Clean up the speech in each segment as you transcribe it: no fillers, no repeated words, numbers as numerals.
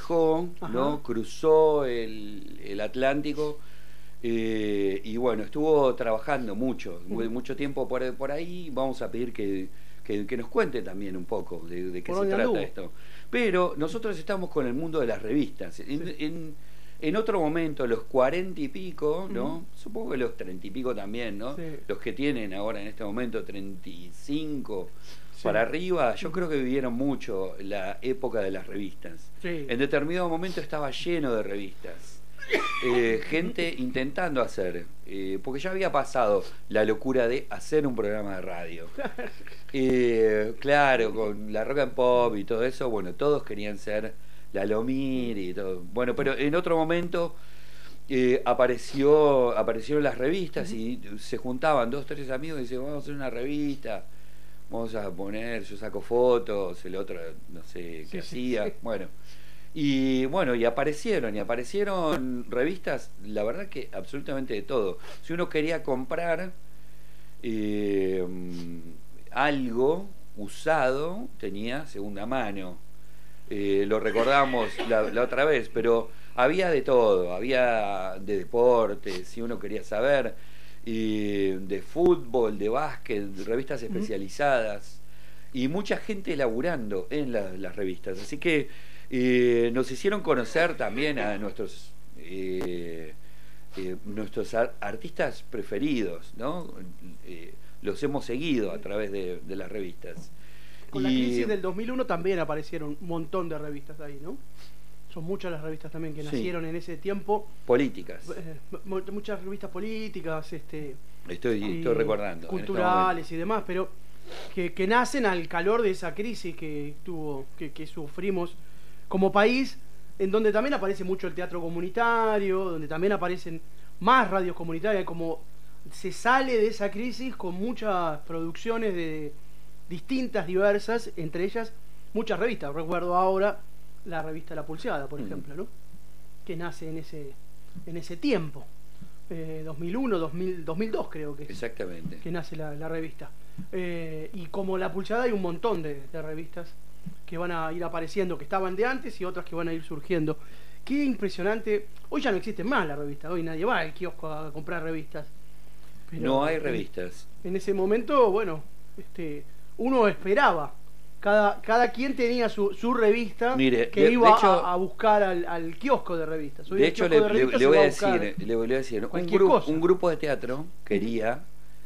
viajó, ¿no? Cruzó el Atlántico y bueno, estuvo trabajando mucho tiempo por ahí. Vamos a pedir que nos cuente también un poco de qué se trata esto. Pero nosotros estamos con el mundo de las revistas. En otro momento, los 40 y pico, ¿no? Supongo que los 30 y pico también, ¿no? Sí. Los que tienen ahora en este momento 35 para arriba, yo creo que vivieron mucho la época de las revistas. Sí. En determinado momento estaba lleno de revistas. Gente intentando hacer, porque ya había pasado la locura de hacer un programa de radio. Claro, con la rock and pop y todo eso, bueno, todos querían ser la Lomir y todo. Bueno, pero en otro momento aparecieron las revistas y se juntaban 2, 3 amigos y decían, vamos a hacer una revista, vamos a poner, yo saco fotos, el otro no sé qué hacía. Sí. Y aparecieron revistas, la verdad que absolutamente de todo. Si uno quería comprar algo usado, tenía segunda mano. Lo recordamos la otra vez, pero había de todo, había de deportes, si uno quería saber, de fútbol, de básquet, revistas especializadas y mucha gente laburando en las revistas. Así que nos hicieron conocer también a nuestros artistas preferidos, ¿no? Los hemos seguido a través de las revistas. Con la crisis del 2001 también aparecieron un montón de revistas ahí, ¿no? Son muchas las revistas también que nacieron en ese tiempo. Políticas. Muchas revistas políticas, estoy recordando. Culturales y demás, pero que nacen al calor de esa crisis que sufrimos como país, en donde también aparece mucho el teatro comunitario, donde también aparecen más radios comunitarias, como se sale de esa crisis con muchas producciones de distintas, diversas, entre ellas muchas revistas. Recuerdo ahora la revista La Pulseada, por ejemplo, ¿no? Que nace en ese tiempo, 2001, 2002 creo que es. Exactamente. Que nace la revista. Y como La Pulseada hay un montón de revistas que van a ir apareciendo, que estaban de antes y otras que van a ir surgiendo. Qué impresionante. Hoy ya no existen más las revistas, hoy nadie va al kiosco a comprar revistas. Pero no hay revistas. En ese momento, bueno, uno esperaba. Cada quien tenía su revista. Mire, que iba a buscar al kiosco de revistas. Hoy de hecho, le voy a decir, un grupo de teatro quería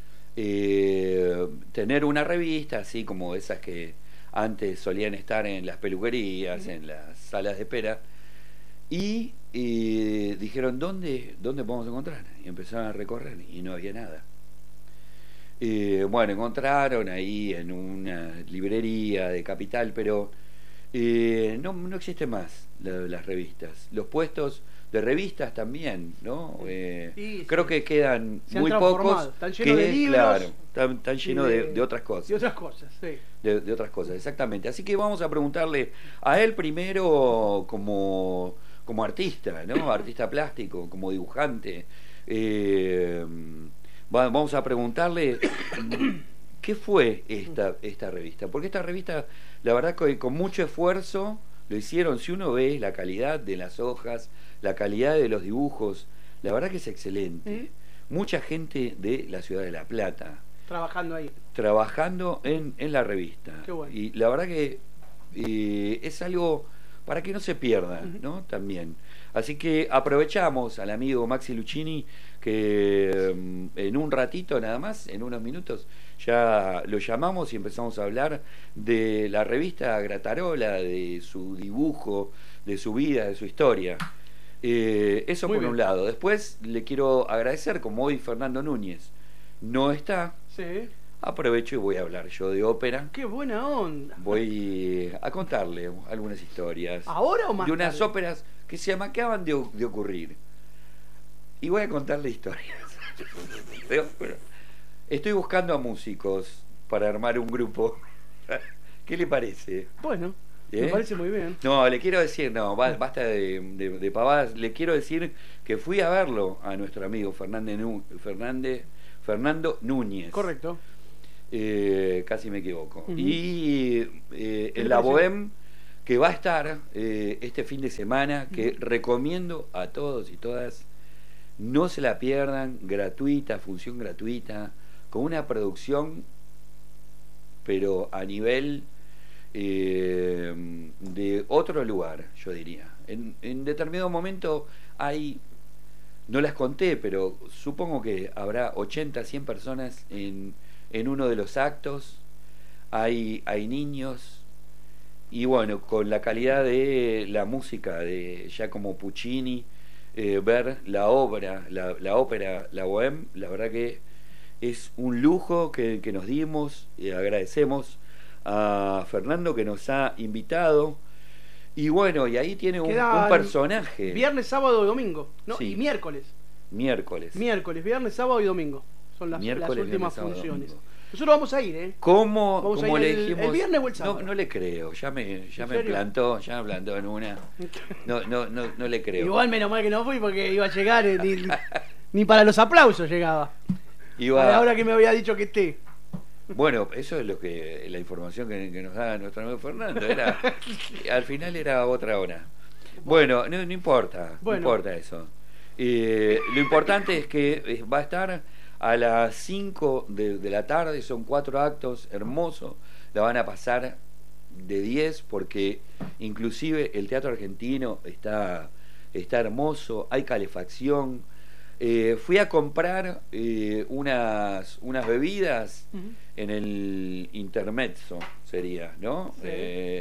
tener una revista, así como esas que antes solían estar en las peluquerías, en las salas de espera, y dijeron, ¿dónde podemos encontrar? Y empezaron a recorrer y no había nada. Bueno, encontraron ahí en una librería de Capital, pero no existen más las revistas. Los puestos de revistas también, ¿no? Creo que quedan muy pocos. Están llenos de libros. Claro, están llenos de otras cosas. De otras cosas, sí. De otras cosas, exactamente. Así que vamos a preguntarle a él primero como artista, ¿no? Artista plástico, como dibujante. Vamos a preguntarle qué fue esta revista. Porque esta revista, la verdad que con mucho esfuerzo lo hicieron. Si uno ve la calidad de las hojas, la calidad de los dibujos, la verdad que es excelente. Mucha gente de la ciudad de La Plata trabajando ahí, trabajando en la revista. Qué bueno. Y la verdad que es algo para que no se pierda, ¿no? También. Así que aprovechamos al amigo Maxi Luchini, que en un ratito nada más, en unos minutos, ya lo llamamos y empezamos a hablar de la revista Gratarola, de su dibujo, de su vida, de su historia. Eso muy por bien. Un lado. Después le quiero agradecer, como hoy Fernando Núñez no está, sí. Aprovecho y voy a hablar yo de ópera. ¡Qué buena onda! Voy a contarle algunas historias. ¿Ahora o más de unas tarde? Óperas que se me acaban de ocurrir. Y voy a contarle historias. Pero estoy buscando a músicos para armar un grupo. ¿Qué le parece? Bueno, me parece muy bien. No, le quiero decir, basta de pavadas. Le quiero decir que fui a verlo a nuestro amigo Fernando Núñez. Correcto. Casi me equivoco. Y en la Bohème, que va a estar este fin de semana, que recomiendo a todos y todas, no se la pierdan, gratuita, función gratuita, con una producción, pero a nivel de otro lugar, yo diría. En determinado momento hay, no las conté, pero supongo que habrá 80, 100 personas en uno de los actos, hay niños, y bueno, con la calidad de la música de Giacomo Puccini, ver la ópera, la Bohème, la verdad que es un lujo que nos dimos, y agradecemos a Fernando que nos ha invitado. Y bueno, y ahí tiene un personaje. Viernes, sábado y domingo, ¿no? Sí. Y miércoles. Miércoles, viernes, sábado y domingo. Son las últimas funciones. Nosotros vamos a ir, ¿eh? ¿Cómo le dijimos? ¿El viernes o el sábado? No le creo, ya me plantó en una. No le creo. Igual menos mal que no fui porque iba a llegar, ni para los aplausos llegaba. A la hora que me había dicho que esté. Bueno, eso es la información que nos da nuestro amigo Fernando. Al final era otra hora. Bueno, no importa, no importa eso. Lo importante es que va a estar a las 5 de la tarde, son 4 actos hermosos, la van a pasar de 10 porque inclusive el teatro argentino está hermoso, hay calefacción. Fui a comprar unas bebidas en el intermezzo, sería, ¿no? Sí.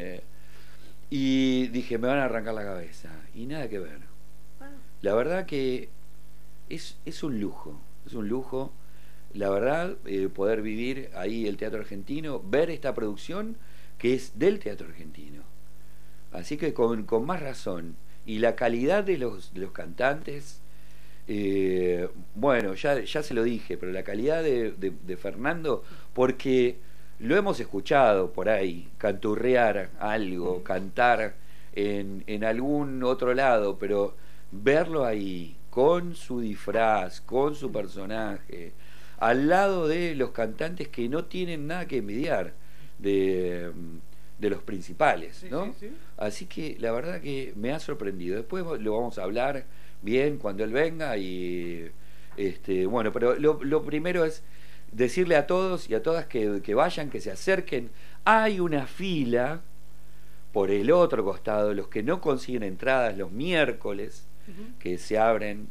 Y dije, me van a arrancar la cabeza. Y nada que ver. La verdad que es un lujo, la verdad, poder vivir ahí el teatro argentino, ver esta producción que es del teatro argentino. Así que con más razón. Y la calidad de los cantantes, bueno, ya se lo dije, pero la calidad de Fernando, porque lo hemos escuchado por ahí, canturrear algo, cantar en algún otro lado, pero verlo ahí, con su disfraz, con su personaje, al lado de los cantantes que no tienen nada que envidiar de los principales, ¿no? Sí. Así que la verdad que me ha sorprendido. Después lo vamos a hablar bien cuando él venga y bueno, pero lo primero es decirle a todos y a todas que vayan, que se acerquen. Hay una fila por el otro costado, los que no consiguen entradas los miércoles, que se abren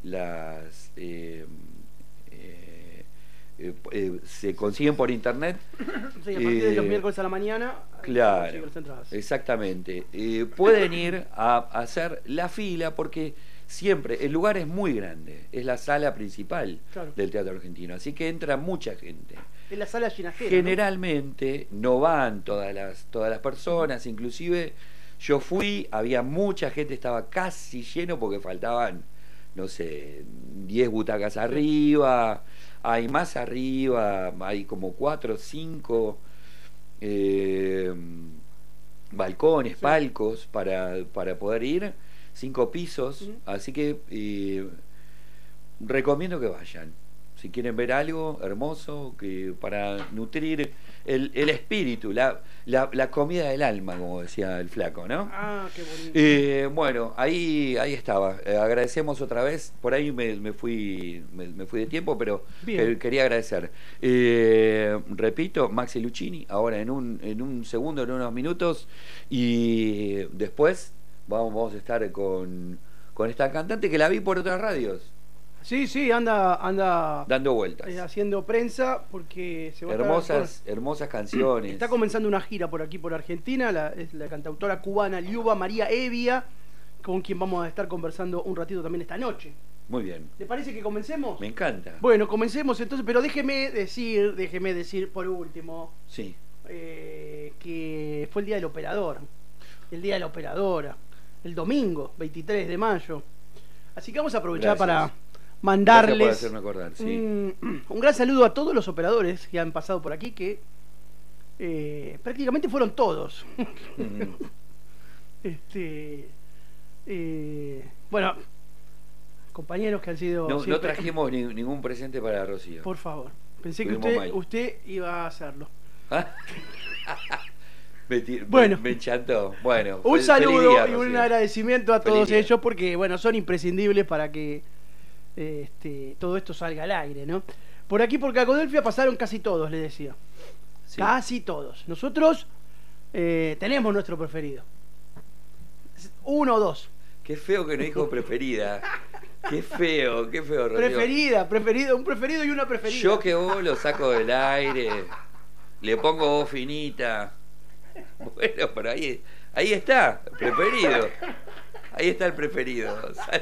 se consiguen por internet. Sí, a partir de los miércoles a la mañana. Claro, exactamente. Pueden ir a hacer la fila porque siempre el lugar es muy grande, es la sala principal del teatro argentino, así que entra mucha gente. Es la sala ginastera. Generalmente no van todas las personas, inclusive yo fui, había mucha gente, estaba casi lleno porque faltaban, no sé, 10 butacas arriba, hay más arriba, hay como 4 o 5 balcones, palcos para poder ir, 5 pisos, así que recomiendo que vayan. Si quieren ver algo hermoso, que para nutrir el espíritu, la comida del alma, como decía el flaco, ¿no? Ah, qué bonito. Bueno, ahí estaba. Agradecemos otra vez. Por ahí me fui de tiempo, pero quería agradecer. Repito, Maxi Luchini, ahora en un segundo, en unos minutos, y después vamos a estar con esta cantante que la vi por otras radios. Sí, anda dando vueltas, haciendo prensa porque se va hermosas canciones. Está comenzando una gira por aquí, por Argentina, es la cantautora cubana Liuba María Evia, con quien vamos a estar conversando un ratito también esta noche. Muy bien. ¿Le parece que comencemos? Me encanta. Bueno, comencemos entonces, pero déjeme decir por último, sí, que fue el día del operador, el día de la operadora, el domingo 23 de mayo. Así que vamos a aprovechar para mandarles acordar, sí. un gran saludo a todos los operadores que han pasado por aquí, que prácticamente fueron todos. Bueno, compañeros que han sido... No trajimos ningún presente para Rocío. Por favor, pensé que usted iba a hacerlo. Bueno. Me enchantó. Bueno, Un feliz saludo día, y un Rocío. agradecimiento a Feliz todos día. ellos porque, bueno, son imprescindibles para que todo esto salga al aire, ¿no? Por aquí, por Cacodelfia, pasaron casi todos, les decía. Sí. Casi todos. Nosotros tenemos nuestro preferido. Uno o dos. Qué feo que no dijo preferida. Qué feo, Rocío. Preferido, un preferido y una preferida. Yo que vos lo saco del aire, le pongo voz finita. Bueno, pero ahí está, preferido. Ahí está el preferido.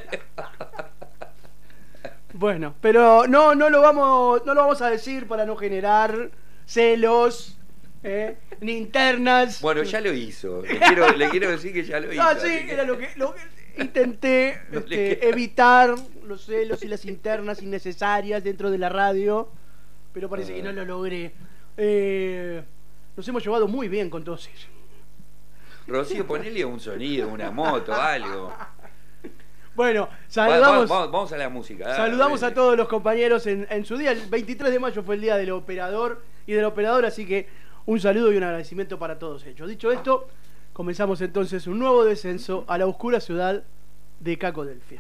Bueno, pero no lo vamos a decir para no generar celos, ni internas. Bueno, ya lo hizo. Le quiero decir que ya lo hizo. Ah, sí, así que- era lo que intenté No le queda. evitar los celos y las internas innecesarias dentro de la radio, pero parece que no lo logré. Nos hemos llevado muy bien con todos ellos. Rocío, ponele un sonido, una moto, algo. Bueno, saludamos. Vamos a la música. dale, Saludamos dale. a todos los compañeros en su día. El 23 de mayo fue el día del operador y de la operadora, así que un saludo y un agradecimiento para todos ellos. Dicho esto, comenzamos entonces un nuevo descenso a la oscura ciudad de Cacodelfia.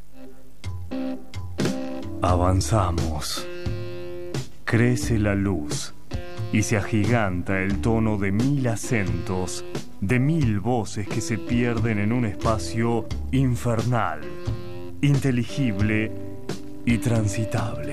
Avanzamos. Crece la luz y se agiganta el tono de 1000 acentos, de 1000 voces que se pierden en un espacio infernal, inteligible y transitable.